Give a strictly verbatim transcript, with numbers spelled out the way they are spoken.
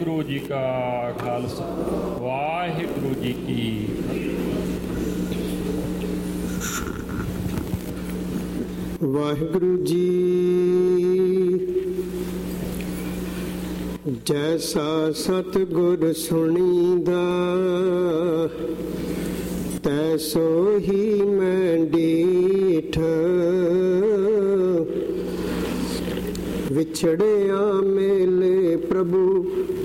ਵਾਹਿਗੁਰੂ ਜੀ ਕਾ ਖਾਲਸਾ, ਵਾਹਿਗੁਰੂ ਜੀ ਕੀ ਵਾਹਿਗੁਰੂ ਜੀ। ਜੈਸਾ ਸਤਿਗੁਰ ਸੁਣੀਦਾ ਤੈਸੋ ਹੀ ਮੈਂ ਡੀਠ, ਵਿਛੜਿਆ ਮੇਲੇ ਪ੍ਰਭੂ